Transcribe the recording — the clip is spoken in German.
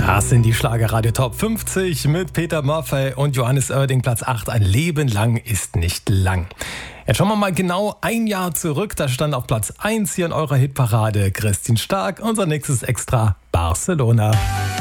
Das sind die Schlagerradio Top 50 mit Peter Maffay und Johannes Oerding, Platz 8. Ein Leben lang ist nicht lang. Jetzt schauen wir mal genau ein Jahr zurück. Da stand auf Platz 1 hier in eurer Hitparade Christine Stark. Unser nächstes Extra Barcelona.